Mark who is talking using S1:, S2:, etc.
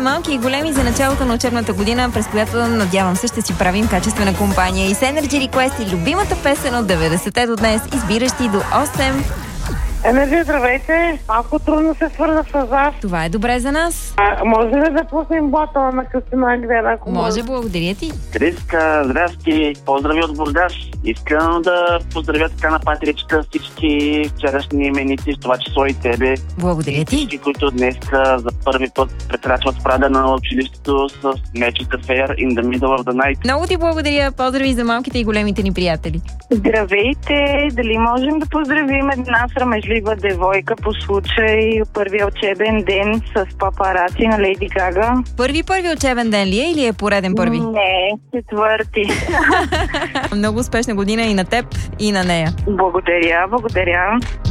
S1: малки и големи за началото на учебната година, през която, надявам се, ще си правим качествена компания. И с Energy Request и любимата песен от 90-те до днес, избиращи до 8.
S2: Енерджи, здравейте! Малко трудно се свърза с вас.
S1: Това е добре за нас.
S2: Може ли да пуснем ботала на Кристина Агилера, ако
S1: Може, благодаря ти.
S3: Криска, здрасти! Поздрави от Бургас! Искам да поздравя така на патричка всички вчерашни именици, в това число и тебе.
S1: Благодаря ти.
S3: Всички, които днес за първи път прекрачват прага на училището с Magic Affair in the Middle of the Night.
S1: Много ти благодаря. Поздрави за малките и големите ни приятели.
S4: Здравейте! Дали можем да поздравим една срамежлива девойка по случай първия учебен ден с папараци на Лейди Гага?
S1: Първи учебен ден ли е или е пореден първи?
S4: Не, четвърти.
S1: Много успешна година и на теб, и на нея.
S4: Благодаря.